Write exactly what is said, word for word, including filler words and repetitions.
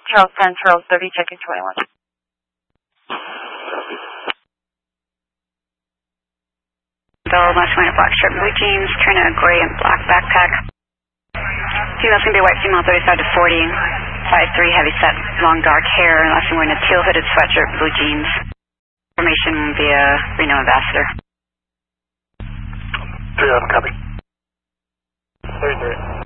Charles ten, Charles thirty, checking twenty-one. Bill, last wearing a black shirt, blue jeans, turn a gray and black backpack. Female's gonna be white female, thirty-five to forty, five three, heavy set, long dark hair, and last one wearing a teal hooded sweatshirt, blue jeans. Information via Reno Ambassador. three eleven, copy. thirty-three.